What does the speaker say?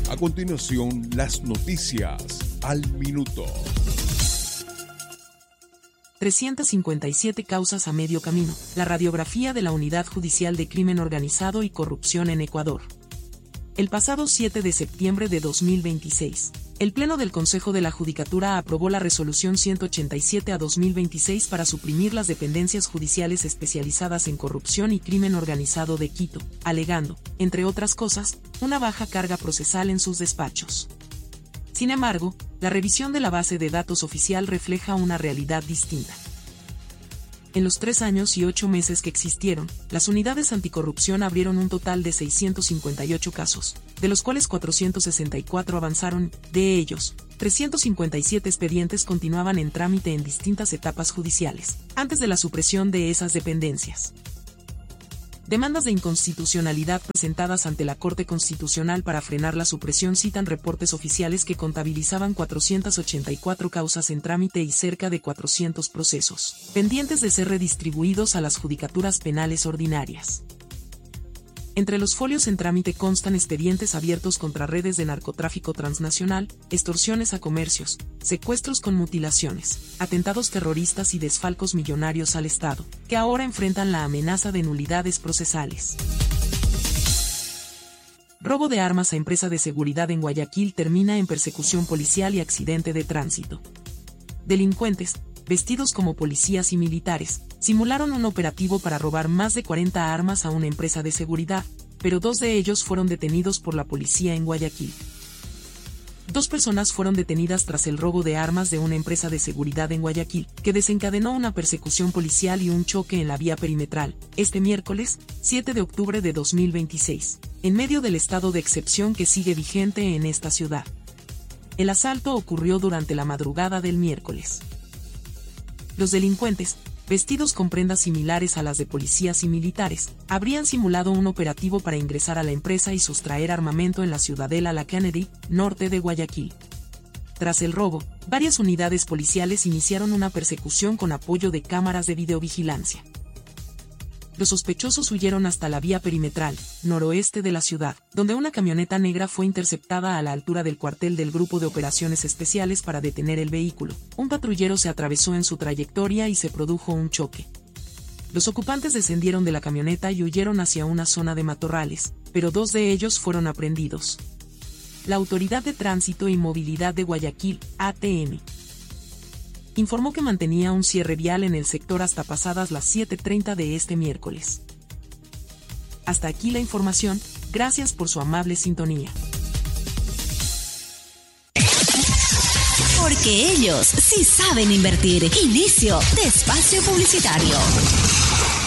A continuación, las noticias al minuto. 357 causas a medio camino. La radiografía de la Unidad Judicial de Crimen Organizado y Corrupción en Ecuador. El pasado 7 de septiembre de 2026, el Pleno del Consejo de la Judicatura aprobó la Resolución 187/2026 para suprimir las dependencias judiciales especializadas en corrupción y crimen organizado de Quito, alegando, entre otras cosas, una baja carga procesal en sus despachos. Sin embargo, la revisión de la base de datos oficial refleja una realidad distinta. En los 3 años y 8 meses que existieron, las unidades anticorrupción abrieron un total de 658 casos, de los cuales 464 avanzaron, de ellos, 357 expedientes continuaban en trámite en distintas etapas judiciales, antes de la supresión de esas dependencias. Demandas de inconstitucionalidad presentadas ante la Corte Constitucional para frenar la supresión citan reportes oficiales que contabilizaban 484 causas en trámite y cerca de 400 procesos, pendientes de ser redistribuidos a las judicaturas penales ordinarias. Entre los folios en trámite constan expedientes abiertos contra redes de narcotráfico transnacional, extorsiones a comercios, secuestros con mutilaciones, atentados terroristas y desfalcos millonarios al Estado, que ahora enfrentan la amenaza de nulidades procesales. Robo de armas a empresa de seguridad en Guayaquil termina en persecución policial y accidente de tránsito. Delincuentes, vestidos como policías y militares, simularon un operativo para robar más de 40 armas a una empresa de seguridad, pero 2 de ellos fueron detenidos por la policía en Guayaquil. 2 personas fueron detenidas tras el robo de armas de una empresa de seguridad en Guayaquil, que desencadenó una persecución policial y un choque en la vía perimetral, este miércoles, 7 de octubre de 2026, en medio del estado de excepción que sigue vigente en esta ciudad. El asalto ocurrió durante la madrugada del miércoles. Los delincuentes, vestidos con prendas similares a las de policías y militares, habrían simulado un operativo para ingresar a la empresa y sustraer armamento en la ciudadela La Kennedy, norte de Guayaquil. Tras el robo, varias unidades policiales iniciaron una persecución con apoyo de cámaras de videovigilancia. Los sospechosos huyeron hasta la vía perimetral, noroeste de la ciudad, donde una camioneta negra fue interceptada a la altura del cuartel del Grupo de Operaciones Especiales para detener el vehículo. Un patrullero se atravesó en su trayectoria y se produjo un choque. Los ocupantes descendieron de la camioneta y huyeron hacia una zona de matorrales, pero 2 de ellos fueron aprehendidos. La Autoridad de Tránsito y Movilidad de Guayaquil, ATM, informó que mantenía un cierre vial en el sector hasta pasadas las 7:30 de este miércoles. Hasta aquí la información, gracias por su amable sintonía. Porque ellos sí saben invertir. Inicio de espacio publicitario.